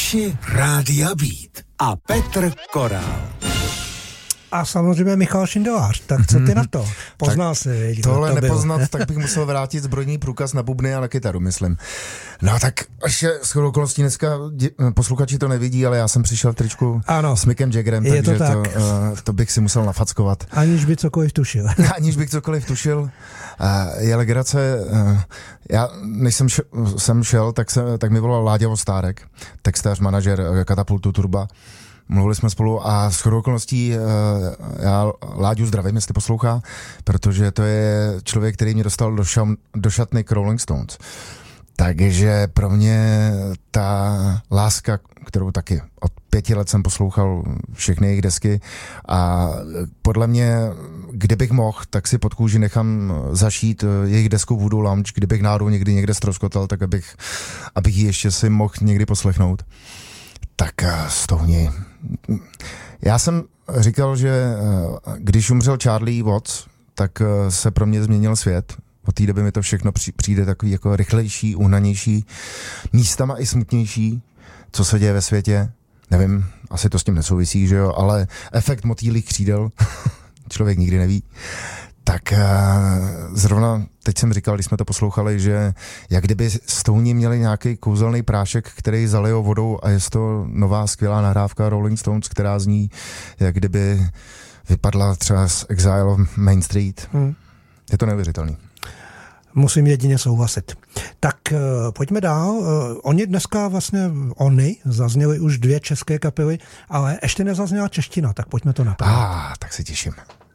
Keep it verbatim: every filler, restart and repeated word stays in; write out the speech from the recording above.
Posluchači Rádia Beat a Petr Korál. A samozřejmě Michal Šindelář, tak co ty na to? Poznal jsi, tohle to nepoznat, tak bych musel vrátit zbrojní průkaz na bubny a na kytaru, myslím. No tak ještě shodou okolností dneska posluchači to nevidí, ale já jsem přišel v tričku ano, s Mickem Jaggerem, takže to, tak. to, uh, to bych si musel nafackovat. Aniž by cokoliv tušil. Aniž bych cokoliv tušil. Uh, je legrace, uh, já než jsem šel, jsem šel tak, se, tak mi volal Láďa Vostárek, textář, manažer Katapultu Turba. Mluvili jsme spolu a shodou okolností já Láďu zdravím, jestli poslouchá, protože to je člověk, který mě dostal do, šam, do šatny k Rolling Stones. Takže pro mě ta láska, kterou taky od pěti let jsem poslouchal všechny jejich desky a podle mě, kdybych mohl, tak si pod kůži nechám zašít jejich desku Voodoo Lounge, kdybych náhodou někdy někde ztroskotal, tak abych, abych ji ještě si mohl někdy poslechnout. Tak Stouni. Já jsem říkal, že když umřel Charlie Watts, tak se pro mě změnil svět. Od té doby mi to všechno přijde takový jako rychlejší, uhnanější, místama i smutnější, co se děje ve světě. Nevím, asi to s tím nesouvisí, že jo, ale efekt motýlých křídel, člověk nikdy neví. Tak zrovna teď jsem říkal, když jsme to poslouchali, že jak kdyby Stouni měli nějaký kouzelný prášek, který zalijou vodou a je to nová skvělá nahrávka Rolling Stones, která zní, jak kdyby vypadla třeba z Exile of Main Street. Hmm. Je to neuvěřitelný. Musím jedině souhlasit. Tak uh, pojďme dál. Uh, oni dneska vlastně, oni zazněli už dvě české kapely, ale ještě nezazněla čeština, tak pojďme to napravit. Ah, tak se těším.